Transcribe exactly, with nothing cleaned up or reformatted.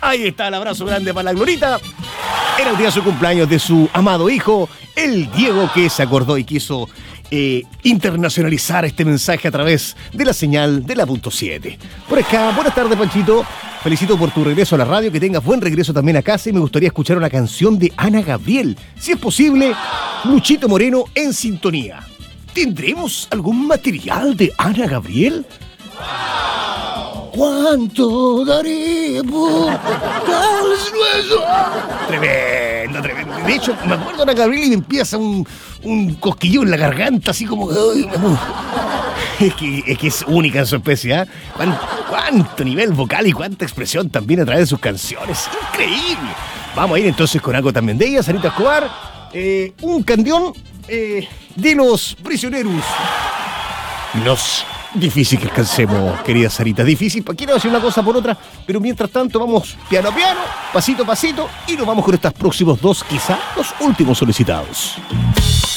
Ahí está el abrazo grande para la Glorita. Era el día de su cumpleaños de su amado hijo, el Diego, que se acordó y quiso eh, internacionalizar este mensaje a través de la señal de la punto siete. Por acá, buenas tardes, Panchito. Felicito por tu regreso a la radio, que tengas buen regreso también a casa y me gustaría escuchar una canción de Ana Gabriel. Si es posible, Luchito Moreno en sintonía. ¿Tendremos algún material de Ana Gabriel? ¿Cuánto daré por tal sueño? Tremendo, tremendo. De hecho, me acuerdo de Ana Gabriel y me empieza un, un cosquilleo en la garganta, así como... Ay, es, que, es que es única en su especie, ¿eh? ¿Cuánto, cuánto nivel vocal y cuánta expresión también a través de sus canciones. Increíble. Vamos a ir entonces con algo también de ella, Sarita Escobar. Eh, un canción eh, de los prisioneros. Los... Difícil que alcancemos, querida Sarita, difícil, quiero decir una cosa por otra, pero mientras tanto vamos piano a piano, pasito a pasito, y nos vamos con estos próximos dos, quizá los últimos solicitados.